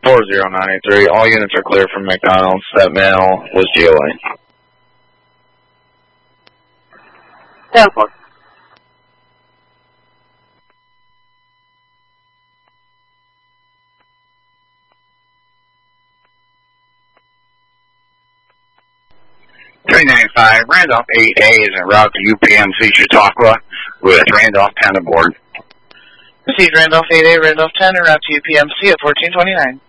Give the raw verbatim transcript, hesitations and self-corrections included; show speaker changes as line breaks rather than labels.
four zero nine eight three. All units are clear from McDonald's. That mail was G O A.
ten four.
three ninety-five, Randolph eight A is en route to U P M C Chautauqua with Randolph ten aboard.
Proceed Randolph eight A, Randolph ten, en route to U P M C at fourteen twenty-nine.